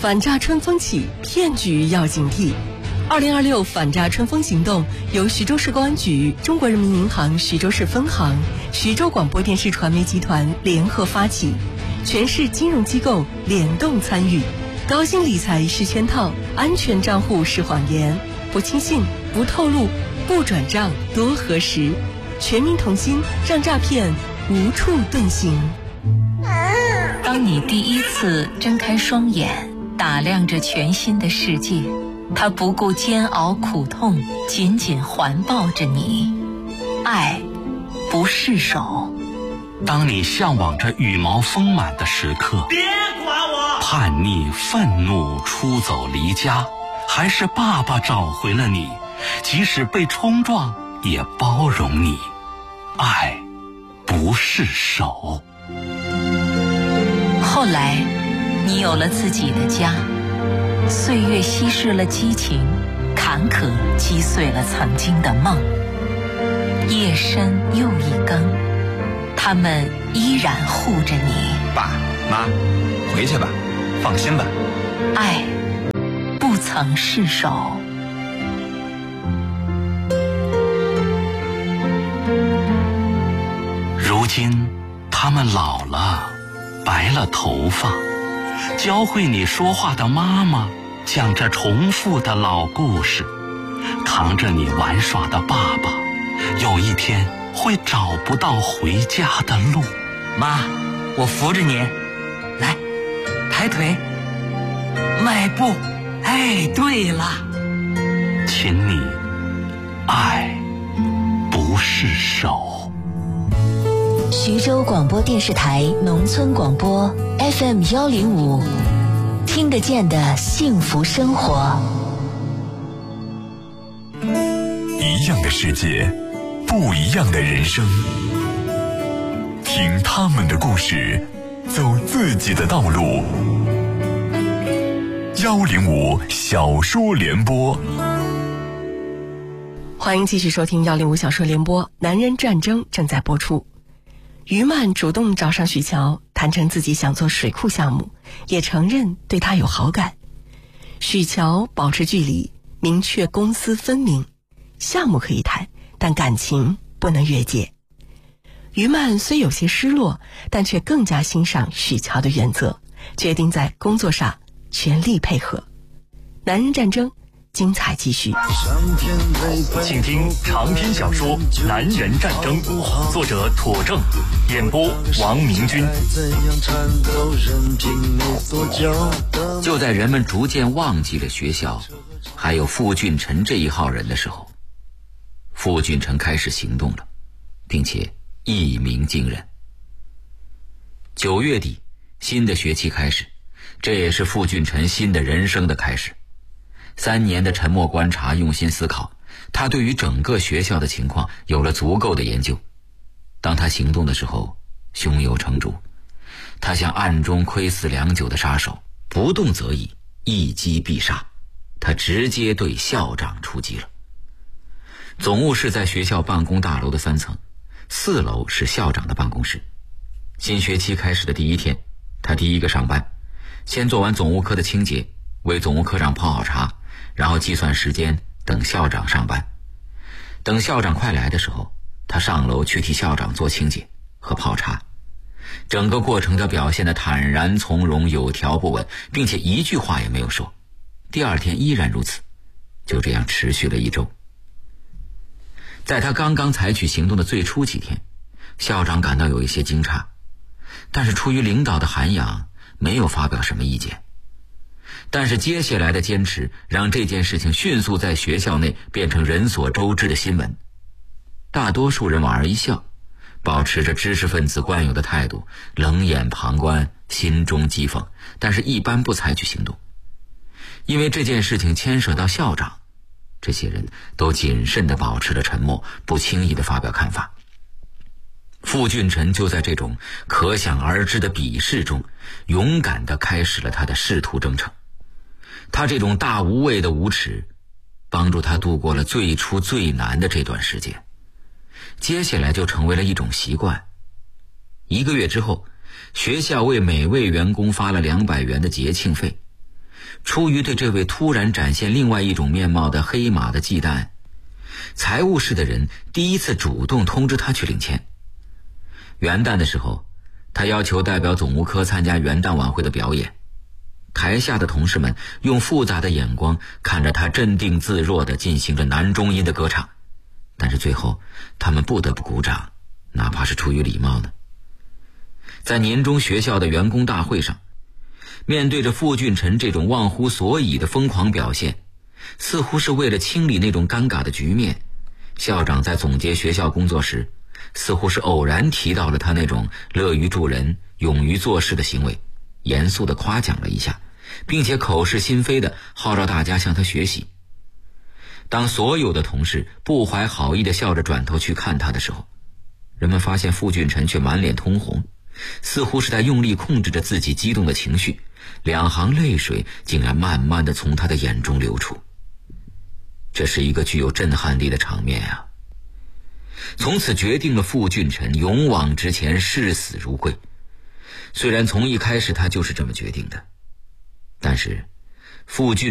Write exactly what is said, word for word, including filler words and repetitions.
反诈春风起，骗局要警惕。二零二六反诈春风行动由徐州市公安局、中国人民银行徐州市分行、徐州广播电视传媒集团联合发起，全市金融机构联动参与。高薪理财是圈套，安全账户是谎言，不轻信，不透露，不转账，多核实。全民同心，让诈骗无处遁形。 当你第一次睁开双眼，打量着全新的世界，它不顾煎熬苦痛，紧紧环抱着你。爱不释手。 当你向往着羽毛丰满的时刻， 别管我！ 叛逆愤怒出走离家，还是爸爸找回了你，即使被冲撞也包容你。爱不释手。 后来你有了自己的家，岁月稀释了激情，坎坷击碎了曾经的梦。夜深又一更，他们依然护着你。 爸妈，回去吧，放心吧。 爱不曾释手。 如今他们老了，白了头发，教会你说话的妈妈讲着重复的老故事，扛着你玩耍的爸爸有一天会找不到回家的路。 妈，我扶着你，来，抬腿，迈步。哎，对了， 请你爱不释手。 徐州广播电视台农村广播 F M 幺零五，听得见的幸福生活。 一样的世界，不一样的人生。听他们的故事，走自己的道路。幺零五小说联播， 欢迎继续收听幺零五小说联播。男人战争正在播出。于曼主动找上许乔，坦诚自己想做水库项目，也承认对他有好感。许乔保持距离，明确公私分明，项目可以谈，但感情不能越界。于曼虽有些失落，但却更加欣赏许乔的原则，决定在工作上全力配合。男人战争精彩继续。 请听长篇小说《男人战争》，作者妥正，演播王明军。 就在人们逐渐忘记了学校还有傅俊臣这一号人的时候，傅俊臣开始行动了，并且一鸣惊人。九月底，新的学期开始，这也是傅俊臣新的人生的开始。三年的沉默观察，用心思考，他对于整个学校的情况有了足够的研究。当他行动的时候，胸有成竹。他像暗中窥伺良久的杀手，不动则已，一击必杀。他直接对校长出击了。总务室在学校办公大楼的三层，四楼是校长的办公室。新学期开始的第一天，他第一个上班，先做完总务科的清洁，为总务科长泡好茶，然后计算时间等校长上班。等校长快来的时候，他上楼去替校长做清洁和泡茶。整个过程他表现得坦然从容，有条不紊，并且一句话也没有说。第二天依然如此，就这样持续了一周。在他刚刚采取行动的最初几天，校长感到有一些惊诧，但是出于领导的涵养，没有发表什么意见。但是接下来的坚持让这件事情迅速在学校内变成人所周知的新闻。大多数人莞尔一笑，保持着知识分子惯有的态度，冷眼旁观，心中讥讽，但是一般不采取行动。因为这件事情牵涉到校长，这些人都谨慎地保持了沉默，不轻易地发表看法。傅俊臣就在这种可想而知的鄙视中，勇敢地开始了他的仕途征程。他这种大无畏的无耻，帮助他度过了最初最难的这段时间。接下来就成为了一种习惯。一个月之后，学校为每位员工发了两百元的节庆费。 出于对这位突然展现另外一种面貌的黑马的忌惮，财务室的人第一次主动通知他去领钱。元旦的时候，他要求代表总务科参加元旦晚会的表演。台下的同事们用复杂的眼光看着他镇定自若地进行着男中音的歌唱，但是最后他们不得不鼓掌，哪怕是出于礼貌呢。在年终学校的员工大会上，面对着傅俊臣这种忘乎所以的疯狂表现，似乎是为了清理那种尴尬的局面，校长在总结学校工作时，似乎是偶然提到了他那种乐于助人、勇于做事的行为，严肃地夸奖了一下，并且口是心非地号召大家向他学习。当所有的同事不怀好意地笑着转头去看他的时候，人们发现傅俊臣却满脸通红，似乎是在用力控制着自己激动的情绪，两行泪水竟然慢慢地从他的眼中流出。这是一个具有震撼力的场面啊！从此决定了傅俊臣勇往直前，视死如归。虽然从一开始他就是这么决定的，但是傅俊